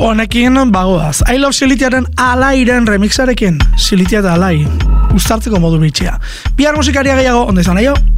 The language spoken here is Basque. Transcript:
Honekin bagoaz. I Love Silitiaren Alairen remixarekin. Silitia eta Alai. Uztartzeko modu bitxia. Bihar musikaria gehiago, ondo izan, aio?